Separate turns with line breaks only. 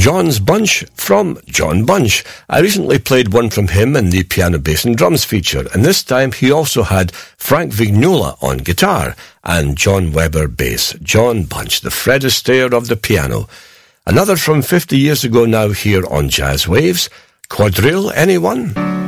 John's Bunch from John Bunch. I recently played one from him in the piano, bass and drums feature, and this time he also had Frank Vignola on guitar and John Webber bass. John Bunch, the Fred Astaire of the piano. Another from 50 years ago now here on Jazz Waves, Quadrille, anyone?